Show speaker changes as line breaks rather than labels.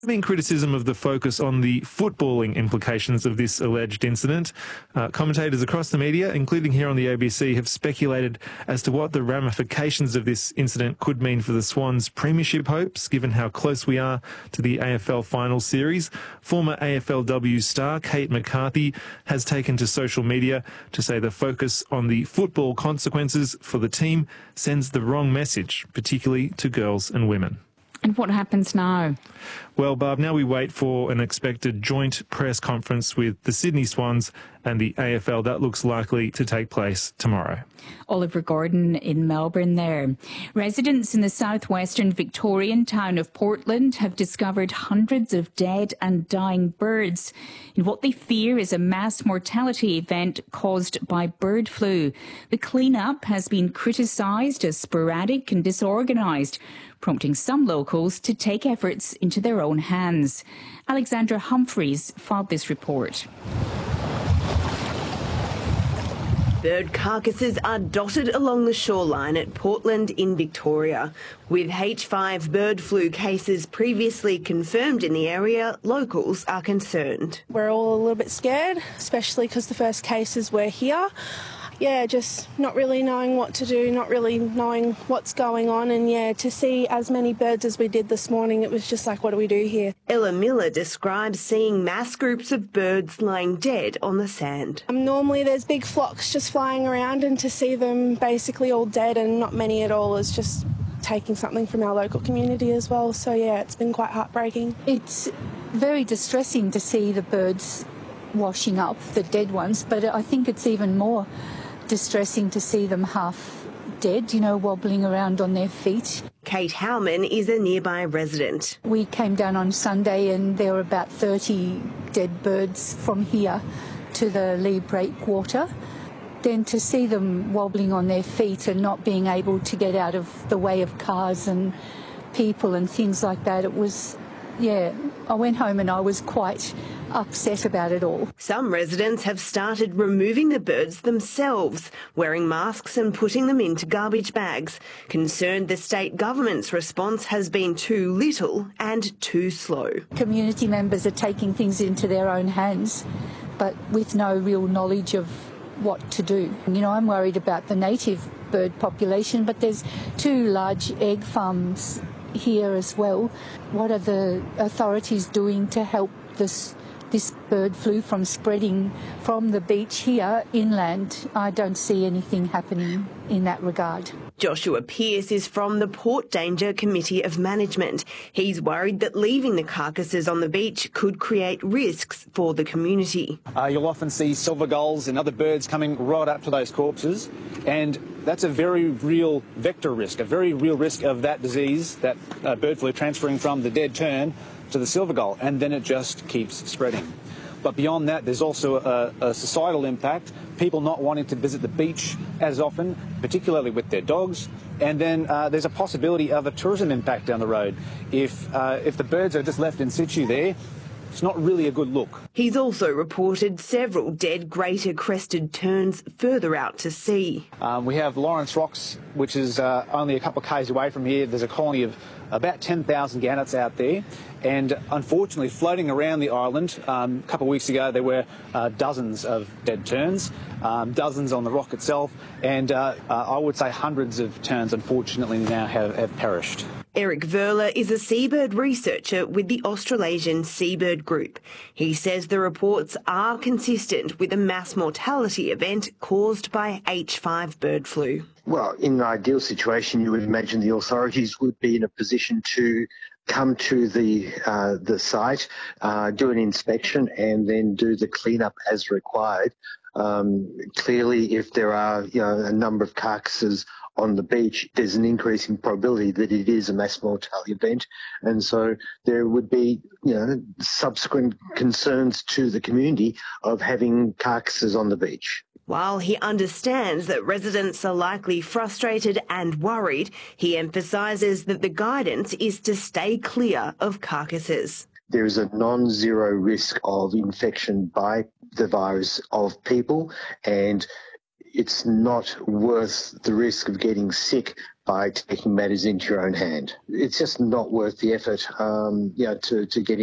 There's been criticism of the focus on the footballing implications of this alleged incident. Commentators across the media, including here on the ABC, have speculated as to what the ramifications of this incident could mean for the Swans' premiership hopes, given how close we are to the AFL final series. Former AFLW star Kate McCarthy has taken to social media to say the focus on the football consequences for the team sends the wrong message, particularly to girls and women.
And what happens now?
Well, Barb, now we wait for an expected joint press conference with the Sydney Swans and the AFL. That looks likely to take place tomorrow.
Oliver Gordon in Melbourne there. Residents in the southwestern Victorian town of Portland have discovered hundreds of dead and dying birds in what they fear is a mass mortality event caused by bird flu. The clean-up has been criticised as sporadic and disorganised, prompting some locals to take efforts into their own hands. Alexandra Humphreys filed this report.
Bird carcasses are dotted along the shoreline at Portland in Victoria. With H5 bird flu cases previously confirmed in the area, locals are concerned.
We're all a little bit scared, especially because the first cases were here. Yeah, just not really knowing what to do, not really knowing what's going on. And yeah, to see as many birds as we did this morning, it was just like, what do we do here?
Ella Miller describes seeing mass groups of birds lying dead on the sand.
Normally there's big flocks just flying around, and to see them basically all dead and not many at all is just taking something from our local community as well. So yeah, it's been quite heartbreaking.
It's very distressing to see the birds washing up, the dead ones, but I think it's even more distressing to see them half dead, wobbling around on their feet.
Kate Howman is a nearby resident.
We came down on Sunday and there were about 30 dead birds from here to the Lee Breakwater. Then to see them wobbling on their feet and not being able to get out of the way of cars and people and things like that, it was, I went home and I was quite upset about it all.
Some residents have started removing the birds themselves, wearing masks and putting them into garbage bags, concerned the state government's response has been too little and too slow.
Community members are taking things into their own hands, but with no real knowledge of what to do. I'm worried about the native bird population, but there's 2 large egg farms here as well. What are the authorities doing to help this bird flu from spreading from the beach here inland? I don't see anything happening in that regard.
Joshua Pearce is from the Port Danger Committee of Management. He's worried that leaving the carcasses on the beach could create risks for the community.
You'll often see silver gulls and other birds coming right up to those corpses, and that's a very real vector risk, a very real risk of that disease, that bird flu transferring from the dead tern to the silver gull, and then it just keeps spreading. But beyond that, there's also a societal impact, people not wanting to visit the beach as often, particularly with their dogs, and then there's a possibility of a tourism impact down the road. If the birds are just left in situ there, it's not really a good look.
He's also reported several dead greater crested terns further out to sea.
We have Lawrence Rocks, which is only a couple of k's away from here. There's a colony of about 10,000 gannets out there, and unfortunately floating around the island, a couple of weeks ago there were dozens of dead terns, dozens on the rock itself, and I would say hundreds of terns unfortunately now have perished.
Eric Verler is a seabird researcher with the Australasian Seabird Group. He says the reports are consistent with a mass mortality event caused by H5 bird flu.
Well, in an ideal situation, you would imagine the authorities would be in a position to come to the site, do an inspection, and then do the cleanup as required. Clearly, if there are a number of carcasses on the beach, there's an increasing probability that it is a mass mortality event, and so there would be subsequent concerns to the community of having carcasses on the beach.
While he understands that residents are likely frustrated and worried, he emphasises that the guidance is to stay clear of carcasses.
There is a non-zero risk of infection by the virus of people, and it's not worth the risk of getting sick by taking matters into your own hand. It's just not worth the effort, to get